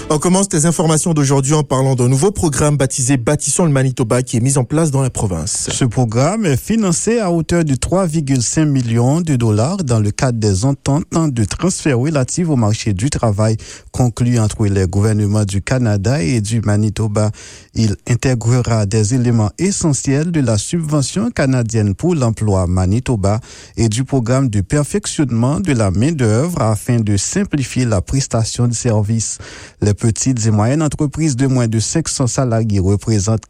On commence les informations d'aujourd'hui en parlant d'un nouveau programme baptisé Bâtissons le Manitoba qui est mis en place dans la province. Ce programme est financé à hauteur de 3,5 millions de dollars dans le cadre des ententes de transfert relatives au marché du travail conclues entre les gouvernements du Canada et du Manitoba. Il intégrera des éléments essentiels de la subvention canadienne pour l'emploi Manitoba et du programme de perfectionnement de la main-d'œuvre afin de simplifier la prestation de services. Les petites et moyennes entreprises de moins de 500 salariés représentent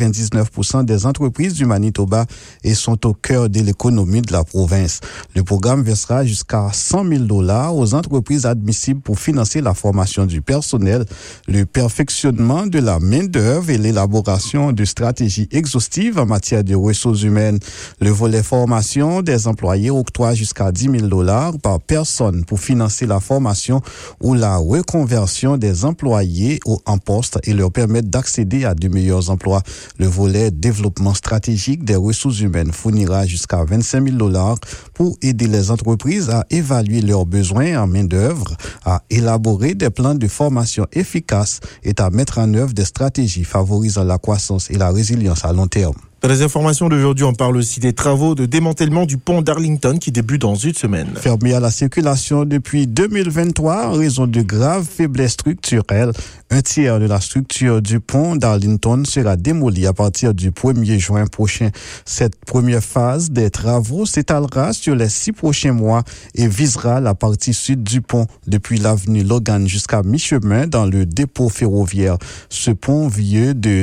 99% des entreprises du Manitoba et sont au cœur de l'économie de la province. Le programme versera jusqu'à 100 000 dollars aux entreprises admissibles pour financer la formation du personnel, le perfectionnement de la main-d'œuvre et l'élaboration de stratégies exhaustives en matière de ressources humaines. Le volet formation des employés octroie jusqu'à 10 000 dollars par personne pour financer la formation ou la reconversion des employés en poste et leur permettre d'accéder à de meilleurs emplois. Le volet développement stratégique des ressources humaines fournira jusqu'à 25 000 dollars pour aider les entreprises à évaluer leurs besoins en main-d'œuvre, à élaborer des plans de formation efficaces et à mettre en œuvre des stratégies favorisant la croissance et la résilience à long terme. Dans les informations d'aujourd'hui, on parle aussi des travaux de démantèlement du pont d'Arlington qui débutent dans une semaine. Fermé à la circulation depuis 2023 en raison de graves faiblesses structurelles, un tiers de la structure du pont d'Arlington sera démoli à partir du 1er juin prochain. Cette première phase des travaux s'étalera sur les 6 prochains mois et visera la partie sud du pont depuis l'avenue Logan jusqu'à mi-chemin dans le dépôt ferroviaire. Ce pont vieux de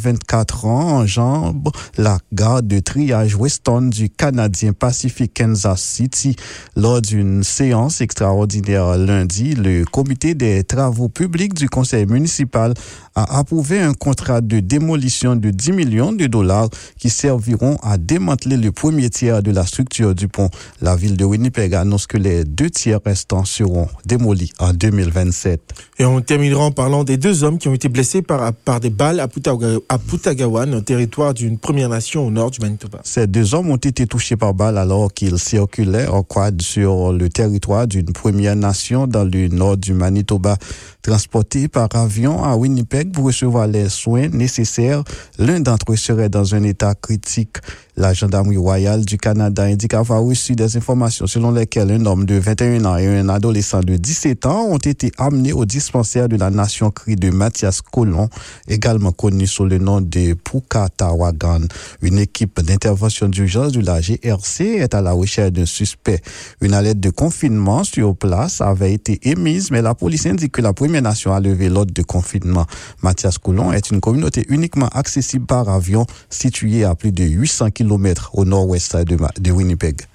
124 ans enjambe la gare de triage Weston du Canadien Pacific Kansas City. Lors d'une séance extraordinaire lundi, le comité des travaux publics du conseil municipal a approuvé un contrat de démolition de 10 millions de dollars qui serviront à démanteler le premier tiers de la structure du pont. La ville de Winnipeg annonce que les 2 tiers restants seront démolis en 2027. Et on terminera en parlant des 2 hommes qui ont été blessés par des balles à Putagawan, un territoire d'une Première Nation au nord du Manitoba. Ces 2 hommes ont été touchés par balle alors qu'ils circulaient en quad sur le territoire d'une Première Nation dans le nord du Manitoba. Transportés par avion à Winnipeg pour recevoir les soins nécessaires, l'un d'entre eux serait dans un état critique. La Gendarmerie royale du Canada indique avoir reçu des informations selon lesquelles un homme de 21 ans et un adolescent de 17 ans ont été amenés au dispensaire de la Nation Cree de Mathias Colon, également connu sous le nom de Pukatawagan. Une équipe d'intervention d'urgence de la GRC est à la recherche d'un suspect. Une alerte de confinement sur place avait été émise, mais la police indique que la Première Nation a levé l'ordre de confinement. Mathias Colon est une communauté uniquement accessible par avion située à plus de 800 km au nord-ouest de Winnipeg.